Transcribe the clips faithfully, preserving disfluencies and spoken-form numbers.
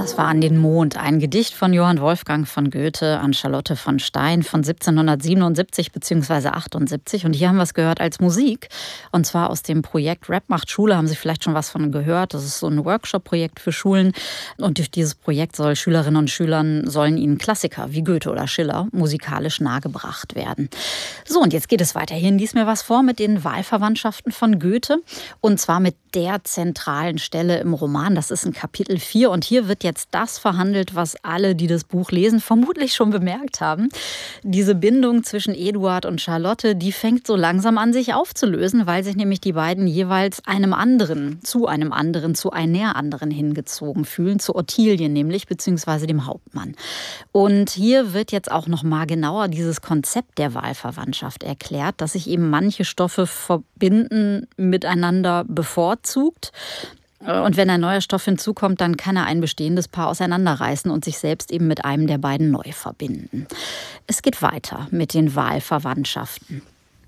Das war An den Mond, ein Gedicht von Johann Wolfgang von Goethe an Charlotte von Stein von siebzehnhundertsiebenundsiebzig bzw. achtundsiebzig. Und hier haben wir es gehört als Musik. Und zwar aus dem Projekt Rap macht Schule, haben Sie vielleicht schon was von gehört. Das ist so ein Workshop-Projekt für Schulen. Und durch dieses Projekt soll Schülerinnen und Schülern, sollen ihnen Klassiker wie Goethe oder Schiller musikalisch nahegebracht werden. So, und jetzt geht es weiter. Hier lies mir was vor mit den Wahlverwandtschaften von Goethe. Und zwar mit der zentralen Stelle im Roman. Das ist in Kapitel vier. Und hier wird jetzt das verhandelt, was alle, die das Buch lesen, vermutlich schon bemerkt haben. Diese Bindung zwischen Eduard und Charlotte, die fängt so langsam an, sich aufzulösen, weil sich nämlich die beiden jeweils einem anderen, zu einem anderen, zu einer anderen hingezogen fühlen, zu Ottilie nämlich, beziehungsweise dem Hauptmann. Und hier wird jetzt auch noch mal genauer dieses Konzept der Wahlverwandtschaft erklärt, dass sich eben manche Stoffe verbinden, miteinander bevorzugt. Und wenn ein neuer Stoff hinzukommt, dann kann er ein bestehendes Paar auseinanderreißen und sich selbst eben mit einem der beiden neu verbinden. Es geht weiter mit den Wahlverwandtschaften.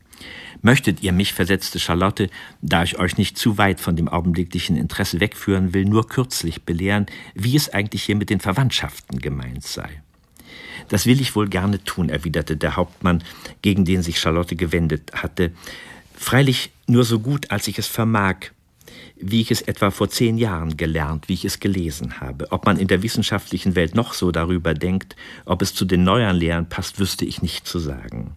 Möchtet ihr mich, versetzte Charlotte, da ich euch nicht zu weit von dem augenblicklichen Interesse wegführen will, nur kürzlich belehren, wie es eigentlich hier mit den Verwandtschaften gemeint sei. Das will ich wohl gerne tun, erwiderte der Hauptmann, gegen den sich Charlotte gewendet hatte. Freilich nur so gut, als ich es vermag, wie ich es etwa vor zehn Jahren gelernt, wie ich es gelesen habe. Ob man in der wissenschaftlichen Welt noch so darüber denkt, ob es zu den neueren Lehren passt, wüsste ich nicht zu sagen.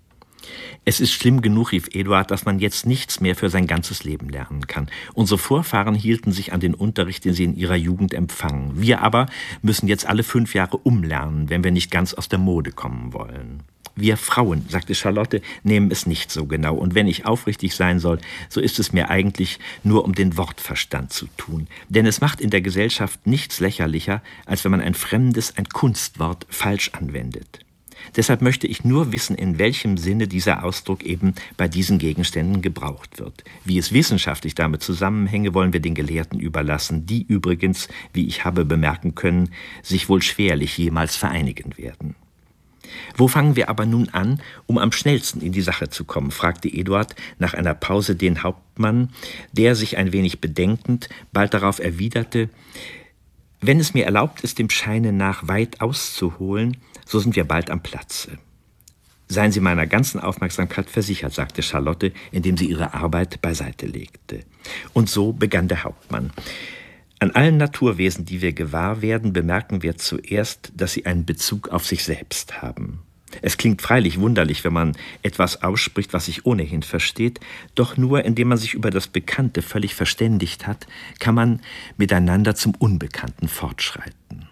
Es ist schlimm genug, rief Eduard, dass man jetzt nichts mehr für sein ganzes Leben lernen kann. Unsere Vorfahren hielten sich an den Unterricht, den sie in ihrer Jugend empfangen. Wir aber müssen jetzt alle fünf Jahre umlernen, wenn wir nicht ganz aus der Mode kommen wollen. Wir Frauen, sagte Charlotte, nehmen es nicht so genau. Und wenn ich aufrichtig sein soll, so ist es mir eigentlich nur um den Wortverstand zu tun. Denn es macht in der Gesellschaft nichts lächerlicher, als wenn man ein fremdes, ein Kunstwort falsch anwendet. Deshalb möchte ich nur wissen, in welchem Sinne dieser Ausdruck eben bei diesen Gegenständen gebraucht wird. Wie es wissenschaftlich damit zusammenhänge, wollen wir den Gelehrten überlassen, die übrigens, wie ich habe bemerken können, sich wohl schwerlich jemals vereinigen werden. Wo fangen wir aber nun an, um am schnellsten in die Sache zu kommen, fragte Eduard nach einer Pause den Hauptmann, der sich ein wenig bedenkend bald darauf erwiderte: Wenn es mir erlaubt ist, dem Scheine nach weit auszuholen, so sind wir bald am Platze. Seien Sie meiner ganzen Aufmerksamkeit versichert, sagte Charlotte, indem sie ihre Arbeit beiseite legte. Und so begann der Hauptmann. An allen Naturwesen, die wir gewahr werden, bemerken wir zuerst, dass sie einen Bezug auf sich selbst haben. Es klingt freilich wunderlich, wenn man etwas ausspricht, was sich ohnehin versteht, doch nur indem man sich über das Bekannte völlig verständigt hat, kann man miteinander zum Unbekannten fortschreiten.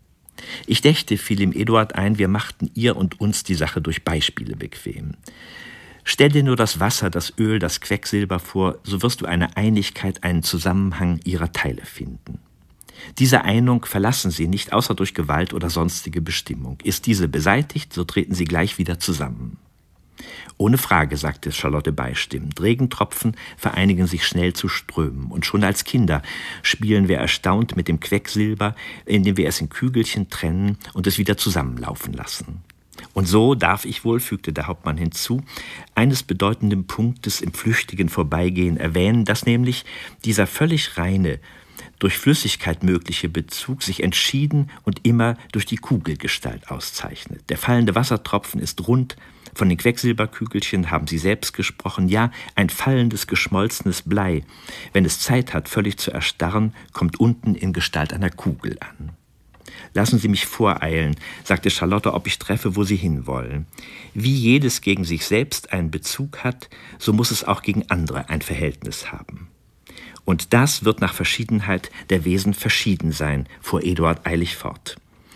Ich dächte, fiel ihm Eduard ein, wir machten ihr und uns die Sache durch Beispiele bequem. Stell dir nur das Wasser, das Öl, das Quecksilber vor, so wirst du eine Einigkeit, einen Zusammenhang ihrer Teile finden. Diese Einung verlassen sie nicht, außer durch Gewalt oder sonstige Bestimmung. Ist diese beseitigt, so treten sie gleich wieder zusammen. Ohne Frage, sagte Charlotte beistimmend. Regentropfen vereinigen sich schnell zu Strömen. Und schon als Kinder spielen wir erstaunt mit dem Quecksilber, indem wir es in Kügelchen trennen und es wieder zusammenlaufen lassen. Und so darf ich wohl, fügte der Hauptmann hinzu, eines bedeutenden Punktes im flüchtigen Vorbeigehen erwähnen, dass nämlich dieser völlig reine, durch Flüssigkeit mögliche Bezug sich entschieden und immer durch die Kugelgestalt auszeichnet. Der fallende Wassertropfen ist rund, von den Quecksilberkügelchen haben Sie selbst gesprochen, ja, ein fallendes, geschmolzenes Blei, wenn es Zeit hat, völlig zu erstarren, kommt unten in Gestalt einer Kugel an. Lassen Sie mich voreilen, sagte Charlotte, ob ich treffe, wo Sie hinwollen. Wie jedes gegen sich selbst einen Bezug hat, so muss es auch gegen andere ein Verhältnis haben. Und das wird nach Verschiedenheit der Wesen verschieden sein, fuhr Eduard eilig fort.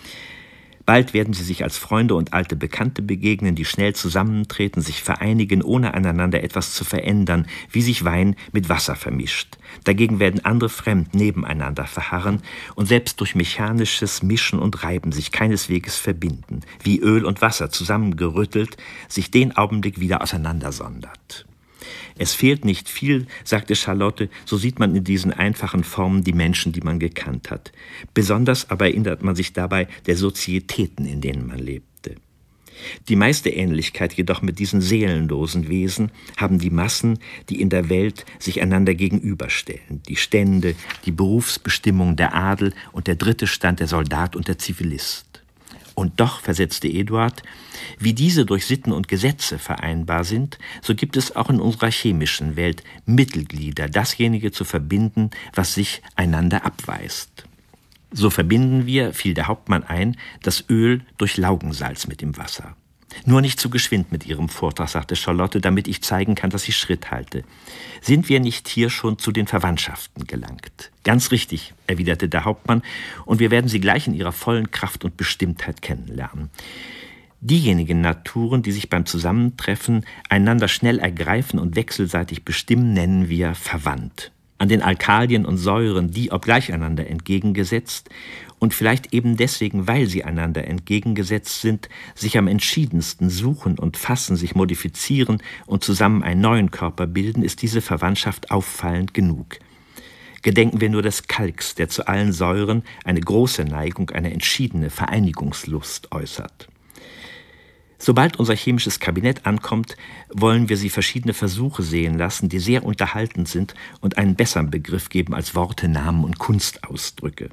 Bald werden sie sich als Freunde und alte Bekannte begegnen, die schnell zusammentreten, sich vereinigen, ohne aneinander etwas zu verändern, wie sich Wein mit Wasser vermischt. Dagegen werden andere fremd nebeneinander verharren und selbst durch mechanisches Mischen und Reiben sich keinesweges verbinden, wie Öl und Wasser zusammengerüttelt sich den Augenblick wieder auseinandersondert. Es fehlt nicht viel, sagte Charlotte, so sieht man in diesen einfachen Formen die Menschen, die man gekannt hat. Besonders aber erinnert man sich dabei der Sozietäten, in denen man lebte. Die meiste Ähnlichkeit jedoch mit diesen seelenlosen Wesen haben die Massen, die in der Welt sich einander gegenüberstellen. Die Stände, die Berufsbestimmung der Adel und der dritte Stand der Soldat und der Zivilist. Und doch, versetzte Eduard, wie diese durch Sitten und Gesetze vereinbar sind, so gibt es auch in unserer chemischen Welt Mittelglieder, dasjenige zu verbinden, was sich einander abweist. So verbinden wir, fiel der Hauptmann ein, das Öl durch Laugensalz mit dem Wasser. Nur nicht zu geschwind mit Ihrem Vortrag, sagte Charlotte, damit ich zeigen kann, dass ich Schritt halte. Sind wir nicht hier schon zu den Verwandtschaften gelangt? Ganz richtig, erwiderte der Hauptmann, und wir werden sie gleich in ihrer vollen Kraft und Bestimmtheit kennenlernen. Diejenigen Naturen, die sich beim Zusammentreffen einander schnell ergreifen und wechselseitig bestimmen, nennen wir verwandt. An den Alkalien und Säuren, die, obgleich einander entgegengesetzt und vielleicht eben deswegen, weil sie einander entgegengesetzt sind, sich am entschiedensten suchen und fassen, sich modifizieren und zusammen einen neuen Körper bilden, ist diese Verwandtschaft auffallend genug. Gedenken wir nur des Kalks, der zu allen Säuren eine große Neigung, eine entschiedene Vereinigungslust äußert. Sobald unser chemisches Kabinett ankommt, wollen wir Sie verschiedene Versuche sehen lassen, die sehr unterhaltend sind und einen besseren Begriff geben als Worte, Namen und Kunstausdrücke.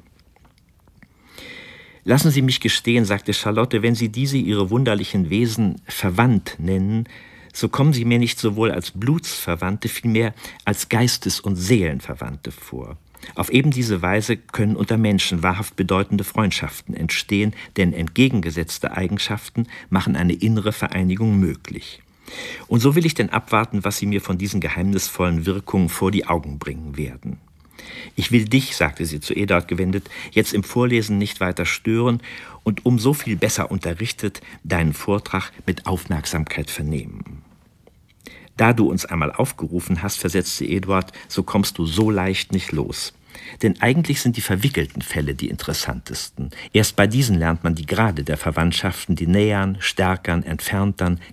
Lassen Sie mich gestehen, sagte Charlotte, wenn Sie diese Ihre wunderlichen Wesen verwandt nennen, so kommen sie mir nicht sowohl als Blutsverwandte, vielmehr als Geistes- und Seelenverwandte vor. Auf eben diese Weise können unter Menschen wahrhaft bedeutende Freundschaften entstehen, denn entgegengesetzte Eigenschaften machen eine innere Vereinigung möglich. Und so will ich denn abwarten, was Sie mir von diesen geheimnisvollen Wirkungen vor die Augen bringen werden. Ich will dich, sagte sie zu Eduard gewendet, jetzt im Vorlesen nicht weiter stören und um so viel besser unterrichtet deinen Vortrag mit Aufmerksamkeit vernehmen. Da du uns einmal aufgerufen hast, versetzte Eduard, so kommst du so leicht nicht los. Denn eigentlich sind die verwickelten Fälle die interessantesten. Erst bei diesen lernt man die Grade der Verwandtschaften, die nähern, stärkern, entferntern,